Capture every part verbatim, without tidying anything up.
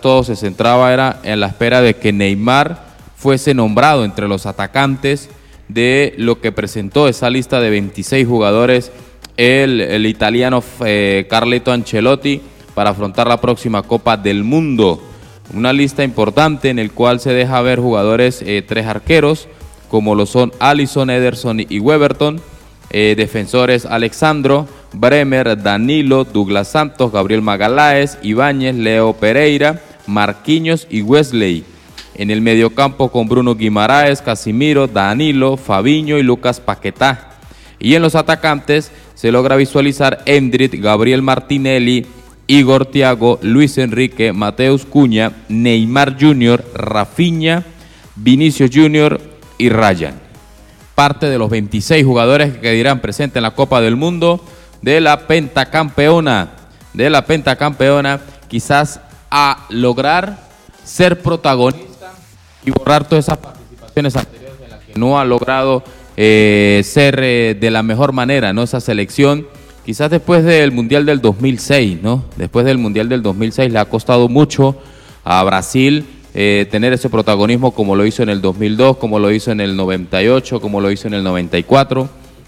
todo se centraba era en la espera de que Neymar fuese nombrado entre los atacantes de lo que presentó esa lista de veintiséis jugadores el, el italiano eh, Carleto Ancelotti para afrontar la próxima Copa del Mundo. Una lista importante en el cual se deja ver jugadores, eh, tres arqueros, como lo son Alisson, Ederson y Weberton, eh, defensores Alexandro, Bremer, Danilo, Douglas Santos, Gabriel Magaláes, Ibáñez, Leo Pereira, Marquinhos y Wesley. En el mediocampo con Bruno Guimaraes, Casimiro, Danilo, Fabinho y Lucas Paquetá. Y en los atacantes se logra visualizar Endrick, Gabriel Martinelli, Igor Thiago, Luis Enrique, Mateus Cunha, Neymar junior, Rafinha, Vinicius junior y Ryan. Parte de los veintiséis jugadores que dirán presente en la Copa del Mundo de la pentacampeona, de la pentacampeona, quizás a lograr ser protagonista y borrar todas esas participaciones anteriores en las que no ha logrado eh, ser eh, de la mejor manera, ¿no? Esa selección, quizás después del Mundial del dos mil seis, ¿no? Después del Mundial del dos mil seis le ha costado mucho a Brasil eh, tener ese protagonismo como lo hizo en el dos mil dos, como lo hizo en el noventa y ocho, como lo hizo en el noventa y cuatro.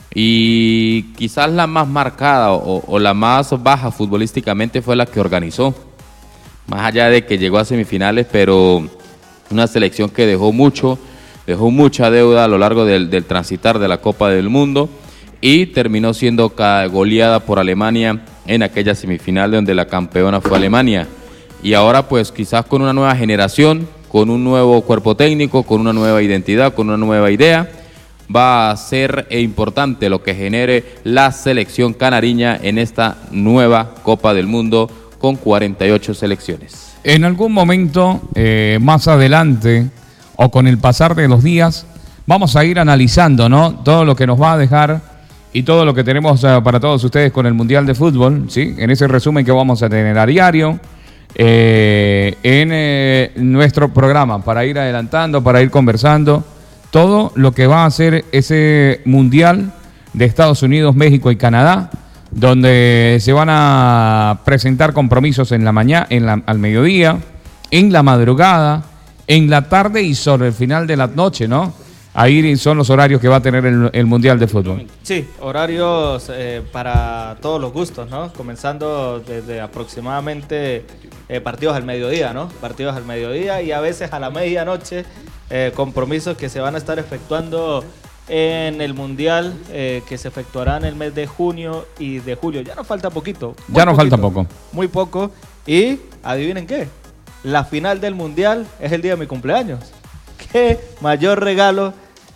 Y quizás la más marcada o, o la más baja futbolísticamente fue la que organizó, más allá de que llegó a semifinales, pero una selección que dejó mucho, dejó mucha deuda a lo largo del, del transitar de la Copa del Mundo y terminó siendo goleada por Alemania en aquella semifinal donde la campeona fue Alemania. Y ahora pues quizás con una nueva generación, con un nuevo cuerpo técnico, con una nueva identidad, con una nueva idea, va a ser importante lo que genere la selección canariña en esta nueva Copa del Mundo con cuarenta y ocho selecciones. En algún momento, eh, más adelante, o con el pasar de los días, vamos a ir analizando, ¿no?, todo lo que nos va a dejar y todo lo que tenemos uh, para todos ustedes con el Mundial de Fútbol, ¿sí? En ese resumen que vamos a tener a diario eh, en eh, nuestro programa, para ir adelantando, para ir conversando todo lo que va a ser ese Mundial de Estados Unidos, México y Canadá, donde se van a presentar compromisos en la mañana, en la, al mediodía, en la madrugada, en la tarde y sobre el final de la noche, ¿no? Ahí son los horarios que va a tener el, el Mundial de Fútbol. Sí, horarios eh, para todos los gustos, ¿no? Comenzando desde aproximadamente eh, partidos al mediodía, ¿no? Partidos al mediodía y a veces a la medianoche, eh, compromisos que se van a estar efectuando en el Mundial eh, que se efectuará en el mes de junio y de julio. Ya nos falta poquito. Ya nos falta poco. Muy poco. Y adivinen qué, la final del Mundial es el día de mi cumpleaños. Qué mayor regalo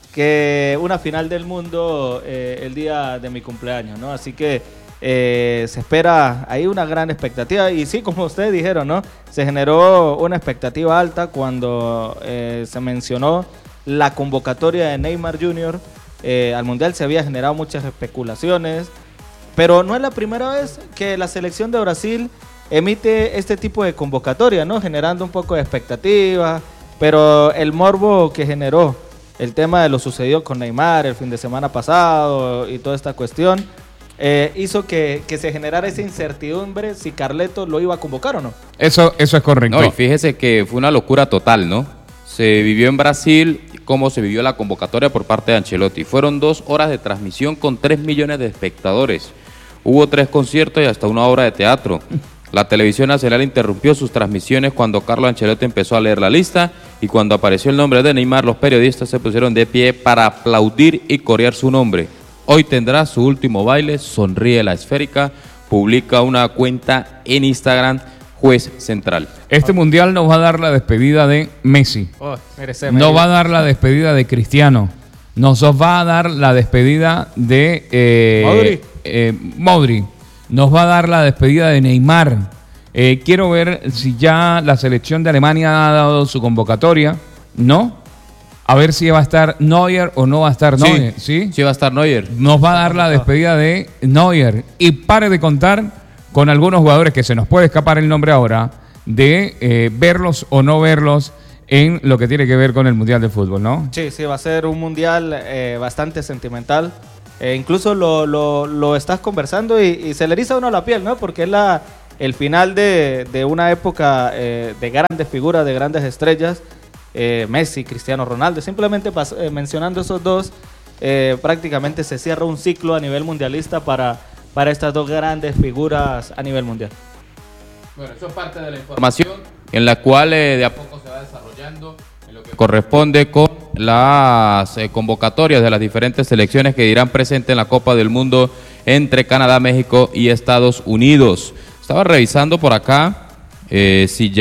que una final del mundo eh, el día de mi cumpleaños, ¿no? Así que eh, se espera ahí una gran expectativa. Y sí, como ustedes dijeron, ¿no? Se generó una expectativa alta cuando eh, se mencionó la convocatoria de Neymar junior Eh, al Mundial. Se había generado muchas especulaciones, pero no es la primera vez que la selección de Brasil emite este tipo de convocatoria, ¿no? Generando un poco de expectativa, pero el morbo que generó el tema de lo sucedido con Neymar el fin de semana pasado y toda esta cuestión eh, hizo que, que se generara esa incertidumbre si Carleto lo iba a convocar o no. Eso, eso es correcto. No, y fíjese que fue una locura total, ¿no? Se vivió en Brasil cómo se vivió la convocatoria por parte de Ancelotti. Fueron dos horas de transmisión con tres millones de espectadores. Hubo tres conciertos y hasta una obra de teatro. La televisión nacional interrumpió sus transmisiones cuando Carlo Ancelotti empezó a leer la lista y cuando apareció el nombre de Neymar, los periodistas se pusieron de pie para aplaudir y corear su nombre. Hoy tendrá su último baile, sonríe la esférica, publica una cuenta en Instagram, Juez Central. Este Mundial nos va a dar la despedida de Messi. Oh, nos va a dar la despedida de Cristiano. Nos va a dar la despedida de eh, Modri. Eh, Modri. Nos va a dar la despedida de Neymar. Eh, quiero ver si ya la selección de Alemania ha dado su convocatoria. ¿No? A ver si va a estar Neuer o no va a estar Sí, Neuer. ¿Sí? Sí va a estar Neuer. Nos va a dar la despedida de Neuer. Y pare de contar con algunos jugadores que se nos puede escapar el nombre ahora, de eh, verlos o no verlos en lo que tiene que ver con el Mundial de Fútbol, ¿no? Sí, sí, va a ser un Mundial eh, bastante sentimental. Eh, incluso lo, lo, lo estás conversando y, y se le eriza a uno la piel, ¿no? Porque es la, el final de, de una época eh, de grandes figuras, de grandes estrellas, eh, Messi, Cristiano Ronaldo, simplemente pas, eh, mencionando esos dos, eh, prácticamente se cierra un ciclo a nivel mundialista para, para estas dos grandes figuras a nivel mundial. Bueno, eso es parte de la información en la cual eh, de a poco se va desarrollando en lo que corresponde con las eh, convocatorias de las diferentes selecciones que irán presentes en la Copa del Mundo entre Canadá, México y Estados Unidos. Estaba revisando por acá eh, si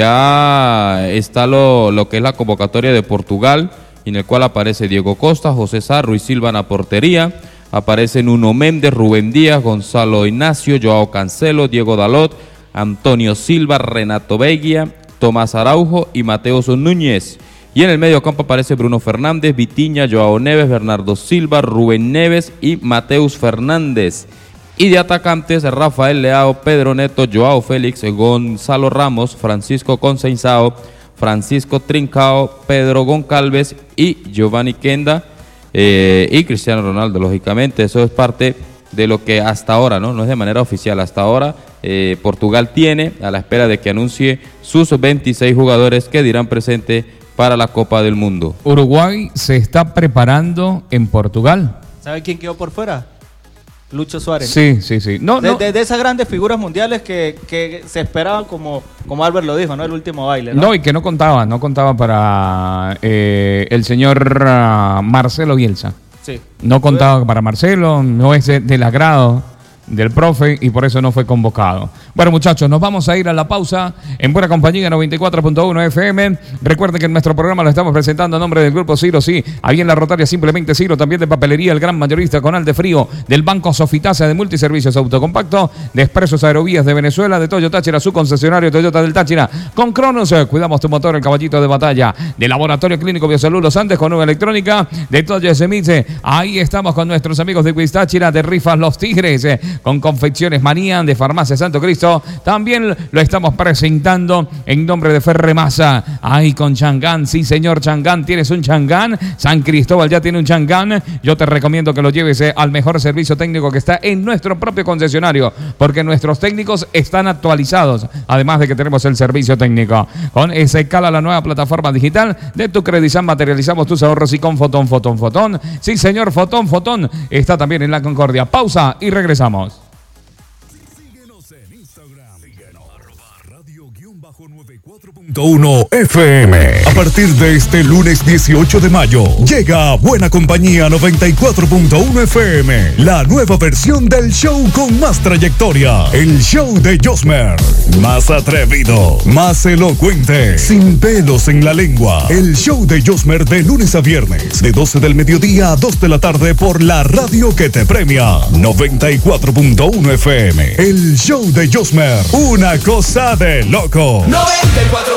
ya está lo, lo que es la convocatoria de Portugal, en el cual aparece Diego Costa, José Sá, Ruiz Silva en la portería, aparecen Nuno Méndez, Rubén Díaz, Gonzalo Ignacio, Joao Cancelo, Diego Dalot, Antonio Silva, Renato Beguia, Tomás Araujo y Mateus Núñez. Y en el medio campo aparece Bruno Fernández, Vitinha, Joao Neves, Bernardo Silva, Rubén Neves y Mateus Fernández. Y de atacantes, Rafael Leao, Pedro Neto, Joao Félix, Gonzalo Ramos, Francisco Conceição, Francisco Trincao, Pedro Goncalves y Giovanni Quenda eh, y Cristiano Ronaldo, lógicamente. Eso es parte de lo que hasta ahora, no, no es de manera oficial, hasta ahora eh, Portugal tiene, a la espera de que anuncie sus veintiséis jugadores que dirán presente para la Copa del Mundo. Uruguay se está preparando en Portugal. ¿Sabe quién quedó por fuera? Lucho Suárez. Sí, sí, sí. No, de, no. de, de esas grandes figuras mundiales que, que se esperaban, como, como Albert lo dijo, ¿no? El último baile, ¿no? No, y que no contaba, no contaba para eh, el señor uh, Marcelo Bielsa. Sí. No contaba para Marcelo, no es de, del agrado del profe y por eso no fue convocado. Bueno, muchachos, nos vamos a ir a la pausa en buena compañía noventa y cuatro punto uno F M. Recuerden que en nuestro programa lo estamos presentando a nombre del Grupo Ciro, sí, ahí en la Rotaria simplemente Ciro, también de Papelería El Gran Mayorista con de Frío, del Banco Sofitasa, de Multiservicios Autocompacto, de Expresos Aerovías de Venezuela, de Toyo Táchira, su concesionario Toyota del Táchira, con Cronos, eh, cuidamos tu motor, el caballito de batalla, de Laboratorio Clínico Biosalud Los Andes con Nueva Electrónica, de Toyo Semice, ahí estamos con nuestros amigos de Quiz Táchira, de Rifas Los Tigres, eh, con Confecciones Manía, de Farmacia Santo Cristo. También lo estamos presentando en nombre de Ferremasa. Ahí con Changán, sí señor Changán, tienes un Changán. San Cristóbal ya tiene un Changán. Yo te recomiendo que lo lleves eh, al mejor servicio técnico que está en nuestro propio concesionario, porque nuestros técnicos están actualizados, además de que tenemos el servicio técnico. Con Escala, la nueva plataforma digital de tu Credizán, materializamos tus ahorros y con Fotón, Fotón, Fotón. Sí señor, Fotón, Fotón está también en la Concordia. Pausa y regresamos. uno F M. A partir de este lunes dieciocho de mayo llega Buena Compañía noventa y cuatro punto uno F M, la nueva versión del show con más trayectoria, el show de Josmer, más atrevido, más elocuente, sin pelos en la lengua, el show de Josmer de lunes a viernes de doce del mediodía a dos de la tarde por la radio que te premia, noventa y cuatro punto uno F M, el show de Josmer, una cosa de loco. noventa y cuatro